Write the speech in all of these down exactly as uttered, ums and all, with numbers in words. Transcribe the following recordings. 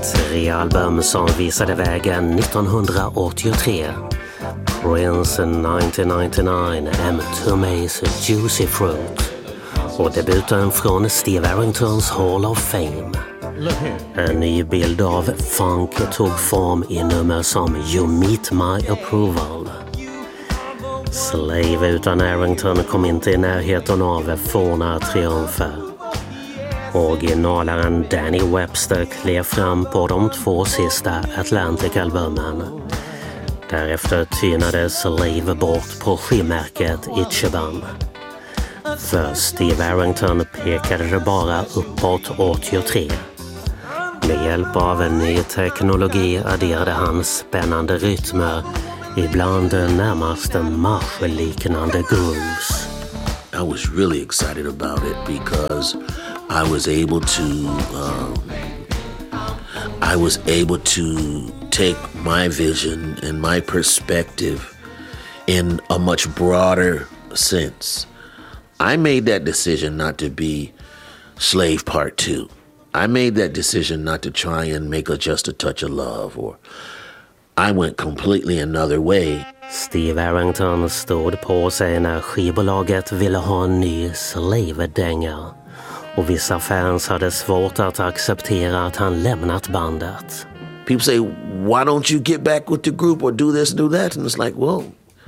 Tre album som visade vägen nittonhundraåttiotre. Prince nittonhundranittionio, M. Tomei's Juicy Fruit och debuten från Steve Arringtons Hall of Fame. En ny bild av funk tog form i nummer som You Meet My Approval. Slave utan Arrington kom inte i närheten av forna triumfer. Originalaren Danny Webster klev fram på de två sista Atlantic-albumen. Därefter tynade Slave bort på skivmärket Ichiban. För Steve Arrington pekade det bara uppåt åttiotre. Med hjälp av en ny teknologi adderade han spännande rytmer, ibland närmast marschliknande grooves. I was really excited about it because I was able to um, I was able to take my vision and my perspective in a much broader sense. I made that decision not to be Slave Part Two. I made that decision not to try and make a Just a Touch of Love, or I went completely another way. Steve Arrington stod på sig när skivbolaget ville ha en ny Slave-dänga. Och vissa fans hade svårt att acceptera att han lämnat bandet. People say, why don't you get back with the group or do this, do that? And it's like, well,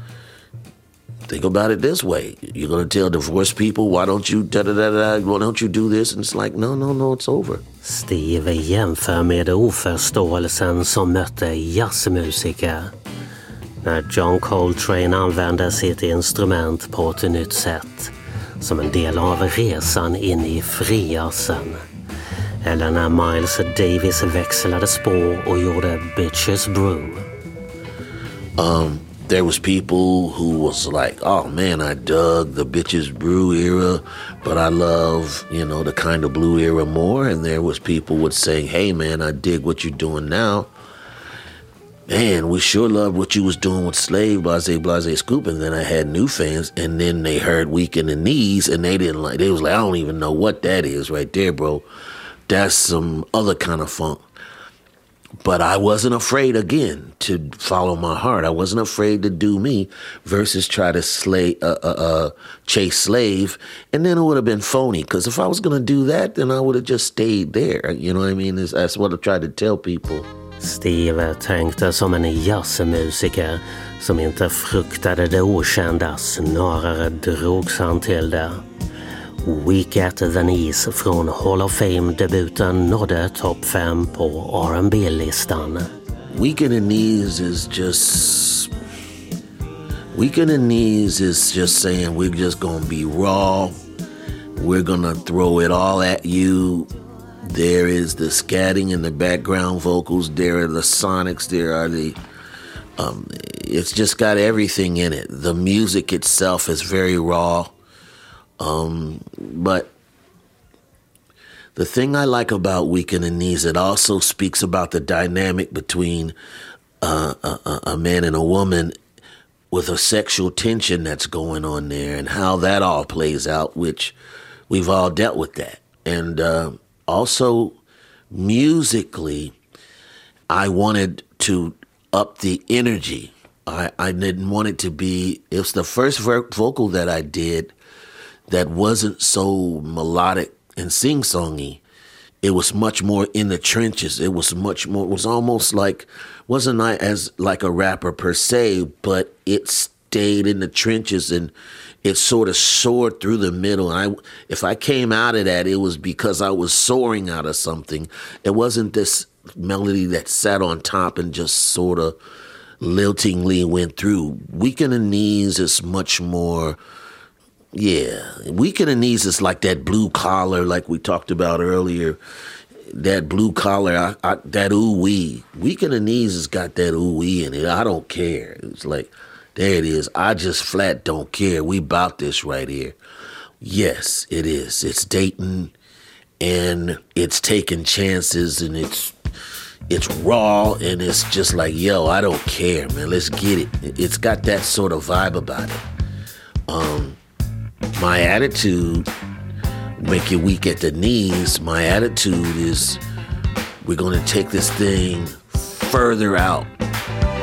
think about it this way. You're going to tell divorced people, why don't you da da da da, why don't you do this? And it's like, no, no, no, it's over. Steve jämför med oförståelsen som mötte jazzmusiker. När John Coltrane använde sitt instrument på ett nytt sätt, som en del av resan in i frijazzen. Eller när Miles Davis växlade spår och gjorde Bitches Brew. Um, there was people who was like, oh man, I dug the Bitches Brew era, but I love, you know, the kind of blue era more. And there was people would say, hey man, I dig what you're doing now. Man, we sure loved what you was doing with Slave, Blase, Blase, Scoop. And then I had new fans, and then they heard Weak in the Knees, and they didn't like, they was like, I don't even know what that is right there, bro. That's some other kind of funk. But I wasn't afraid, again, to follow my heart. I wasn't afraid to do me versus try to slay, uh, uh, uh, chase Slave. And then it would have been phony, because if I was going to do that, then I would have just stayed there. You know what I mean? That's what I tried to tell people. Steve tänkte som en jazzmusiker som inte fruktade det okända, snarare drogs han till det. Weak at the Knees från Hall of Fame-debuten nådde topp fem på R and B-listan. Weak at the Knees is just... Weak at the Knees is just saying we're just gonna be raw. We're gonna throw it all at you. There is the scatting and the background vocals. There are the sonics. There are the... Um, it's just got everything in it. The music itself is very raw. Um, but the thing I like about Weak in the Knees, it also speaks about the dynamic between uh, a, a man and a woman with a sexual tension that's going on there and how that all plays out, which we've all dealt with that. And... Uh, Also, musically, I wanted to up the energy. I, I didn't want it to be... It was the first vo- vocal that I did that wasn't so melodic and sing-songy. It was much more in the trenches. It was much more... It was almost like... Wasn't I as like a rapper per se, but it stayed in the trenches and... It sort of soared through the middle. And I, if I came out of that, it was because I was soaring out of something. It wasn't this melody that sat on top and just sort of liltingly went through. Weak in the Knees is much more, yeah. Weak in the Knees is like that blue collar, like we talked about earlier. That blue collar, I, I, that ooh-wee. Weak in the Knees has got that ooh-wee in it. I don't care. It's like... There it is. I just flat don't care. We bout this right here. Yes, it is. It's dating and it's taking chances and it's it's raw and it's just like, yo, I don't care, man. Let's get it. It's got that sort of vibe about it. Um, my attitude, make you weak at the knees, my attitude is We're gonna take this thing further out